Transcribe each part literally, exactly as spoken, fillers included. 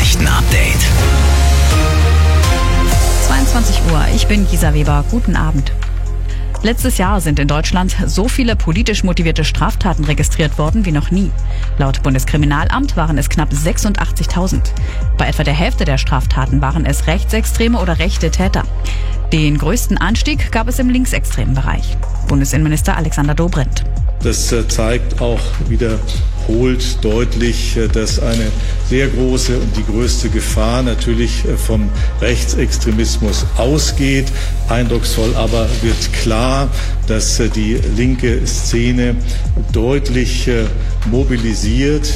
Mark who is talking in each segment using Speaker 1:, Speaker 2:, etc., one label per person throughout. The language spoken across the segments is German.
Speaker 1: Nachrichten-Update.
Speaker 2: zweiundzwanzig Uhr, ich bin Gisa Weber. Guten Abend. Letztes Jahr sind in Deutschland so viele politisch motivierte Straftaten registriert worden wie noch nie. Laut Bundeskriminalamt waren es knapp sechsundachtzigtausend. Bei etwa der Hälfte der Straftaten waren es rechtsextreme oder rechte Täter. Den größten Anstieg gab es im linksextremen Bereich. Bundesinnenminister Alexander Dobrindt.
Speaker 3: Das zeigt auch wiederholt deutlich, dass eine sehr große und die größte Gefahr natürlich vom Rechtsextremismus ausgeht. Eindrucksvoll aber wird klar, dass die linke Szene deutlich mobilisiert.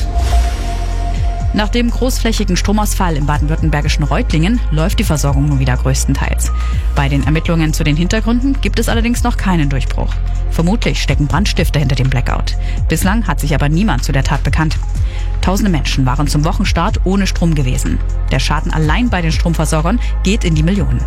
Speaker 2: Nach dem großflächigen Stromausfall im baden-württembergischen Reutlingen läuft die Versorgung nun wieder größtenteils. Bei den Ermittlungen zu den Hintergründen gibt es allerdings noch keinen Durchbruch. Vermutlich stecken Brandstifter hinter dem Blackout. Bislang hat sich aber niemand zu der Tat bekannt. Tausende Menschen waren zum Wochenstart ohne Strom gewesen. Der Schaden allein bei den Stromversorgern geht in die Millionen.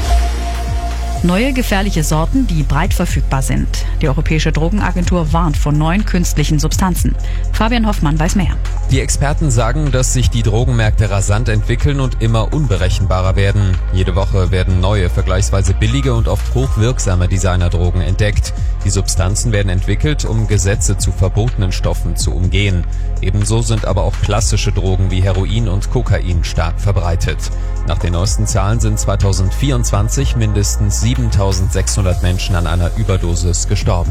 Speaker 2: Neue gefährliche Sorten, die breit verfügbar sind. Die Europäische Drogenagentur warnt vor neuen künstlichen Substanzen. Fabian Hoffmann weiß mehr.
Speaker 4: Die Experten sagen, dass sich die Drogenmärkte rasant entwickeln und immer unberechenbarer werden. Jede Woche werden neue, vergleichsweise billige und oft hochwirksame Designerdrogen entdeckt. Die Substanzen werden entwickelt, um Gesetze zu verbotenen Stoffen zu umgehen. Ebenso sind aber auch klassische Drogen wie Heroin und Kokain stark verbreitet. Nach den neuesten Zahlen sind zweitausendvierundzwanzig mindestens siebentausendsechshundert Menschen an einer Überdosis gestorben.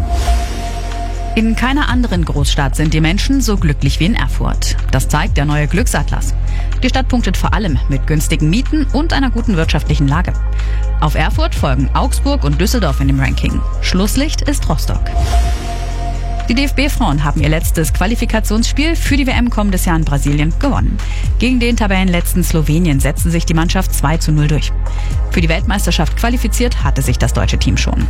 Speaker 2: In keiner anderen Großstadt sind die Menschen so glücklich wie in Erfurt. Das zeigt der neue Glücksatlas. Die Stadt punktet vor allem mit günstigen Mieten und einer guten wirtschaftlichen Lage. Auf Erfurt folgen Augsburg und Düsseldorf in dem Ranking. Schlusslicht ist Rostock. Die D F B-Frauen haben ihr letztes Qualifikationsspiel für die W M kommendes Jahr in Brasilien gewonnen. Gegen den Tabellenletzten Slowenien setzte sich die Mannschaft zwei zu null durch. Für die Weltmeisterschaft qualifiziert hatte sich das deutsche Team schon.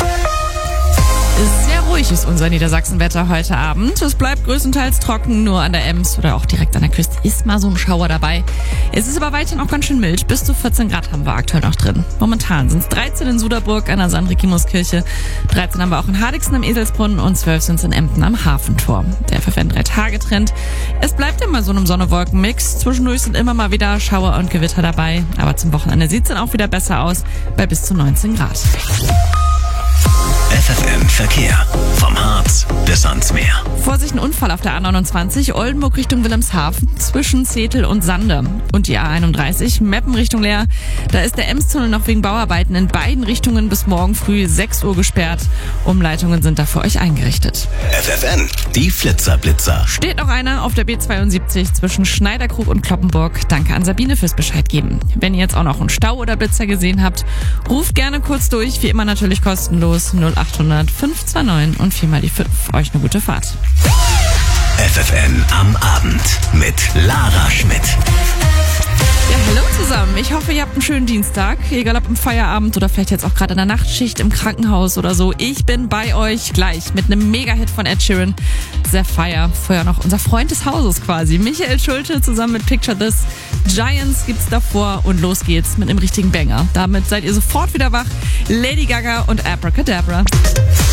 Speaker 5: Sehr ruhig ist unser Niedersachsenwetter heute Abend. Es bleibt größtenteils trocken, nur an der Ems oder auch direkt an der Küste ist mal so ein Schauer dabei. Es ist aber weiterhin auch ganz schön mild. Bis zu vierzehn Grad haben wir aktuell noch drin. Momentan sind es dreizehn in Suderburg an der Sankt-Regimus-Kirche, dreizehn haben wir auch in Hardixen am Eselsbrunnen und zwölf sind es in Emden am Hafentor. Der F F N drei Tage Trend. Es bleibt immer so einem Sonne-Wolken-Mix. Zwischendurch sind immer mal wieder Schauer und Gewitter dabei. Aber zum Wochenende sieht es dann auch wieder besser aus, bei bis zu neunzehn Grad.
Speaker 1: F F M Verkehr. Vom Harz bis ans Meer.
Speaker 5: Vorsicht, ein Unfall auf der A neunundzwanzig, Oldenburg Richtung Wilhelmshaven, zwischen Zetel und Sande. Und die A einunddreißig, Meppen Richtung Leer. Da ist der Emstunnel noch wegen Bauarbeiten in beiden Richtungen bis morgen früh sechs Uhr gesperrt. Umleitungen sind da für euch eingerichtet.
Speaker 1: F F N, die Flitzerblitzer.
Speaker 5: Steht noch einer auf der B zweiundsiebzig zwischen Schneiderkrug und Kloppenburg. Danke an Sabine fürs Bescheid geben. Wenn ihr jetzt auch noch einen Stau oder Blitzer gesehen habt, ruft gerne kurz durch. Wie immer natürlich kostenlos null achthundert fünf zwei neun und viermal die fünf. Euch eine gute Fahrt.
Speaker 1: F F N am Abend mit Lara Schmidt.
Speaker 5: Ja, hallo zusammen. Ich hoffe, ihr habt einen schönen Dienstag. Egal ob im Feierabend oder vielleicht jetzt auch gerade in der Nachtschicht im Krankenhaus oder so. Ich bin bei euch gleich mit einem Mega-Hit von Ed Sheeran. Sapphire. Vorher noch unser Freund des Hauses quasi. Michael Schulte zusammen mit Picture This. Giants gibt's davor und los geht's mit einem richtigen Banger. Damit seid ihr sofort wieder wach. Lady Gaga und Abracadabra.